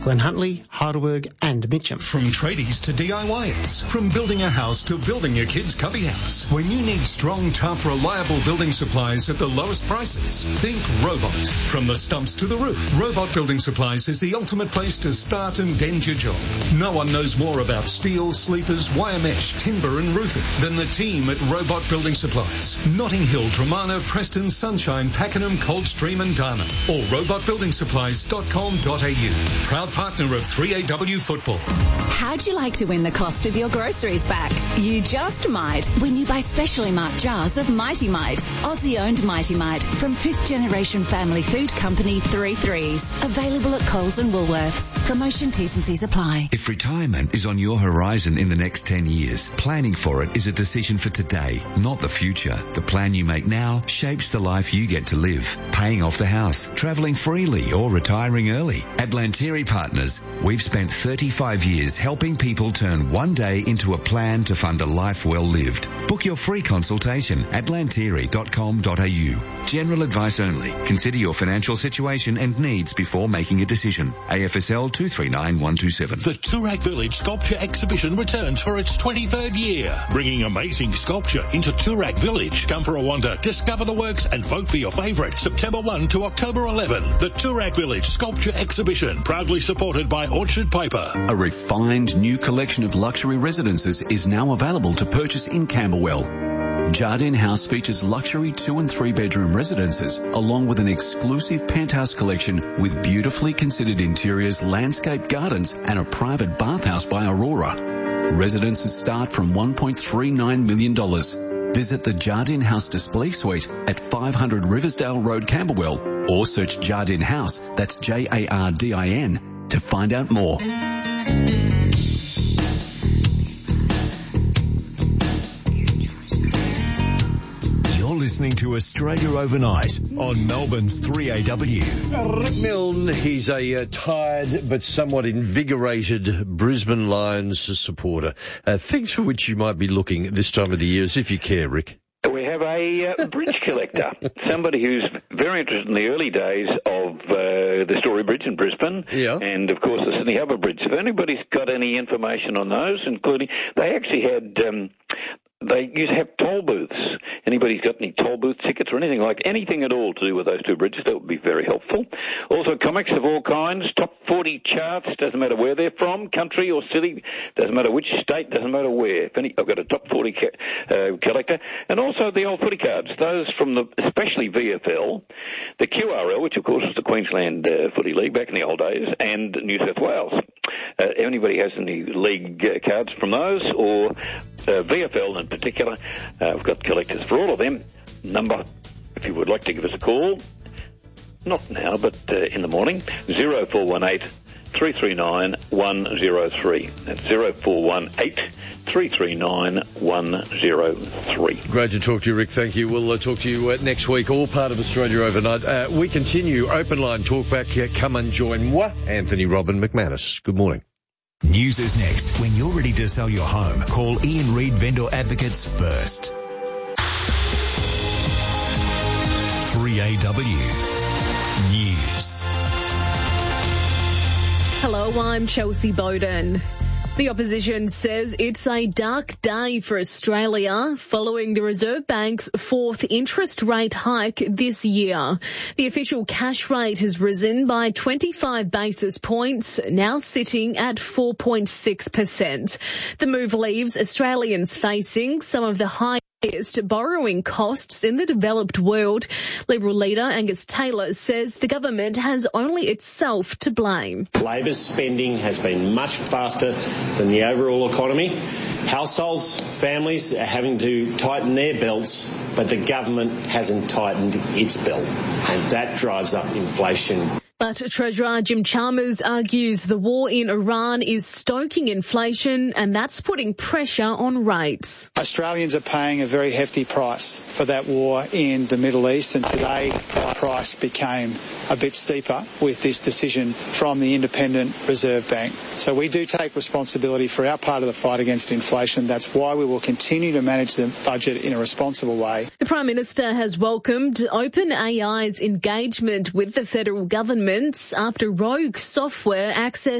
Glen Huntly, Heidelberg and Mitcham. From tradies to DIYers, from building a house to building your kid's cubby house. When you need strong, tough, reliable building supplies at the lowest prices, think Robot. From the stumps to the roof, Robot Building Supplies is the ultimate place to start and end your job. No one knows more about steel, sleepers, wire mesh, timber and roofing than the team at Robot Building Supplies. Notting Hill, Dramana, Preston, Sunshine, Pakenham, Coldstream and Darna. Or robotbuildingsupplies.com.au. Proud partner of 3AW Football. How'd you like to win the cost of your groceries back? You just might when you buy specially marked jars of Mighty Mite, Aussie-owned Mighty Mite from 5th generation family food company 3 Threes. Available at Coles and Woolworths. Promotion T's and C's apply. If retirement is on your horizon in the next 10 years, planning for it is a decision for today, not the future. The plan you make now shapes the life you get to live. Paying off the house, travelling freely or retiring early. At Lantieri Partners, we've spent 35 years helping people turn one day into a plan to fund a life well lived. Book your free consultation at lantieri.com.au. General advice only. Consider your financial situation and needs before making a decision. AFSL 239127. The Toorak Village Sculpture Exhibition returns for its 23rd year, bringing amazing sculpture into Toorak Village. Come for a wander, discover the works and vote for your favourite. September 1 to October 11. The Toorak Village Sculpture Exhibition, proudly supported by Orchard Paper. A refined new collection of luxury residences is now available to purchase in Camberwell. Jardine House features luxury 2 and 3 bedroom residences along with an exclusive penthouse collection with beautifully considered interiors, landscaped gardens and a private bathhouse by Aurora. Residences start from $1.39 million. Visit the Jardine House Display Suite at 500 Riversdale Road, Camberwell, or search Jardine House, that's Jardin, to find out more. You're listening to Australia Overnight on Melbourne's 3AW. Rick Milne, he's a tired but somewhat invigorated Brisbane Lions supporter. Things for which you might be looking at this time of the year, as if you care, Rick. We have a bridge collector, somebody who's very interested in the early days of the Story Bridge in Brisbane, and of course the Sydney Harbour Bridge. If anybody's got any information on those, including they actually had. They used to have toll booths. Anybody's got any toll booth tickets or anything at all to do with those two bridges, that would be very helpful. Also, comics of all kinds, top 40 charts, doesn't matter where they're from, country or city, doesn't matter which state, doesn't matter where. I've got a top 40 collector. And also the old footy cards, those from especially VFL, the QRL, which of course was the Queensland Footy League back in the old days, and New South Wales. Anybody has any league cards from those, or VFL in particular, we've got collectors for all of them. Number, if you would like to give us a call, not now, but in the morning, 0418 339 103. That's 0418 339 103. Great to talk to you, Rick. Thank you. We'll talk to you next week, all part of Australia Overnight. We continue open line talkback. Come and join moi, Anthony Robin McManus. Good morning. News is next. When you're ready to sell your home, call Ian Reid Vendor Advocates first. 3AW News. Hello, I'm Chelsea Bowden. The opposition says it's a dark day for Australia following the Reserve Bank's 4th interest rate hike this year. The official cash rate has risen by 25 basis points, now sitting at 4.6%. The move leaves Australians facing some of the highest borrowing costs in the developed world. Liberal leader Angus Taylor says the government has only itself to blame. Labor's spending has been much faster than the overall economy. Households, families are having to tighten their belts, but the government hasn't tightened its belt, and that drives up inflation. But Treasurer Jim Chalmers argues the war in Iran is stoking inflation and that's putting pressure on rates. Australians are paying a very hefty price for that war in the Middle East, and today that price became a bit steeper with this decision from the Independent Reserve Bank. So we do take responsibility for our part of the fight against inflation. That's why we will continue to manage the budget in a responsible way. The Prime Minister has welcomed OpenAI's engagement with the federal government after rogue software access